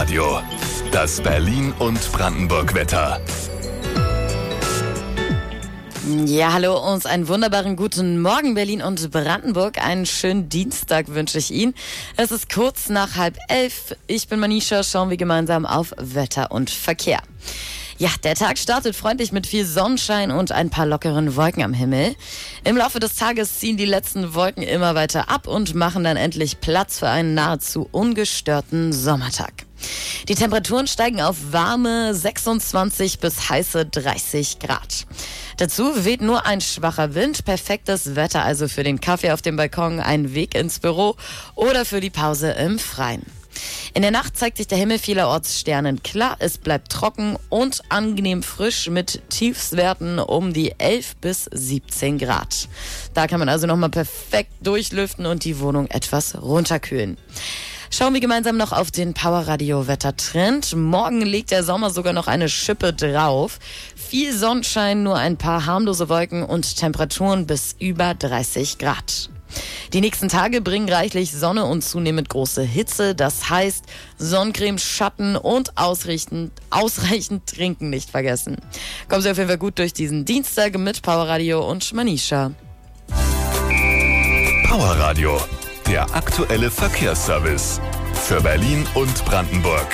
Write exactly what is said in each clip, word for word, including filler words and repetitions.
Radio, das Berlin- und Brandenburg-Wetter. Ja, hallo, uns einen wunderbaren guten Morgen, Berlin und Brandenburg. Einen schönen Dienstag wünsche ich Ihnen. Es ist kurz nach halb elf. Ich bin Manisha, schauen wir gemeinsam auf Wetter und Verkehr. Ja, der Tag startet freundlich mit viel Sonnenschein und ein paar lockeren Wolken am Himmel. Im Laufe des Tages ziehen die letzten Wolken immer weiter ab und machen dann endlich Platz für einen nahezu ungestörten Sommertag. Die Temperaturen steigen auf warme sechsundzwanzig bis heiße dreißig Grad. Dazu weht nur ein schwacher Wind, perfektes Wetter also für den Kaffee auf dem Balkon, einen Weg ins Büro oder für die Pause im Freien. In der Nacht zeigt sich der Himmel vielerorts sternenklar, es bleibt trocken und angenehm frisch mit Tiefstwerten um die elf bis siebzehn Grad. Da kann man also nochmal perfekt durchlüften und die Wohnung etwas runterkühlen. Schauen wir gemeinsam noch auf den Powerradio-Wettertrend. Morgen legt der Sommer sogar noch eine Schippe drauf. Viel Sonnenschein, nur ein paar harmlose Wolken und Temperaturen bis über dreißig Grad. Die nächsten Tage bringen reichlich Sonne und zunehmend große Hitze. Das heißt, Sonnencreme, Schatten und ausreichend, ausreichend trinken nicht vergessen. Kommen Sie auf jeden Fall gut durch diesen Dienstag mit Powerradio und Manisha. Powerradio, der aktuelle Verkehrsservice für Berlin und Brandenburg.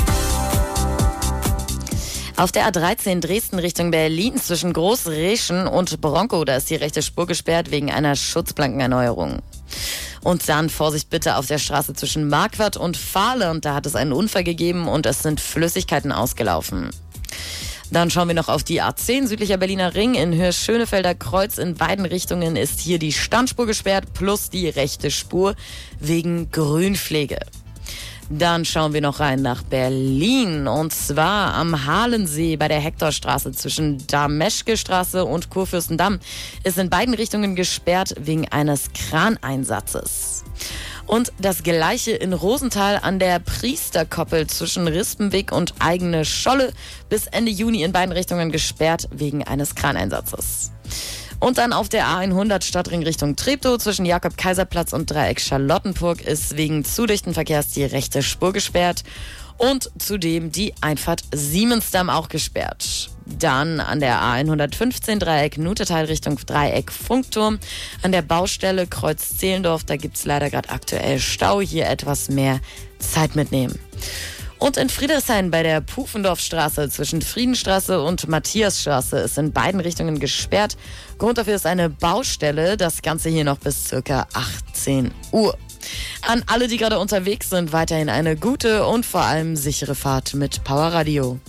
Auf der A dreizehn Dresden Richtung Berlin zwischen Großreschen und Bronkow, da ist die rechte Spur gesperrt wegen einer Schutzplankenerneuerung. Und dann Vorsicht bitte auf der Straße zwischen Marquardt und Fahrland, da hat es einen Unfall gegeben und es sind Flüssigkeiten ausgelaufen. Dann schauen wir noch auf die A zehn, südlicher Berliner Ring in Höhe Schönefelder Kreuz. In beiden Richtungen ist hier die Standspur gesperrt plus die rechte Spur wegen Grünpflege. Dann schauen wir noch rein nach Berlin und zwar am Halensee bei der Hektorstraße zwischen Dameschke-Straße und Kurfürstendamm ist in beiden Richtungen gesperrt wegen eines Kraneinsatzes. Und das Gleiche in Rosenthal an der Priesterkoppel zwischen Rispenweg und Eigene Scholle bis Ende Juni in beiden Richtungen gesperrt wegen eines Kraneinsatzes. Und dann auf der A hundert Stadtring Richtung Treptow zwischen Jakob-Kaiser-Platz und Dreieck Charlottenburg ist wegen zu dichten Verkehrs die rechte Spur gesperrt und zudem die Einfahrt Siemensdamm auch gesperrt. Dann an der A hundertfünfzehn Dreieck Nutetal Richtung Dreieck Funkturm. An der Baustelle Kreuz Zehlendorf, da gibt's leider gerade aktuell Stau, hier etwas mehr Zeit mitnehmen. Und in Friedrichshain bei der Pufendorfstraße zwischen Friedenstraße und Matthiasstraße ist in beiden Richtungen gesperrt. Grund dafür ist eine Baustelle, das Ganze hier noch bis circa achtzehn Uhr. An alle, die gerade unterwegs sind, weiterhin eine gute und vor allem sichere Fahrt mit Powerradio.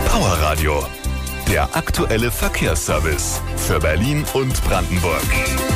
Powerradio, der aktuelle Verkehrsservice für Berlin und Brandenburg.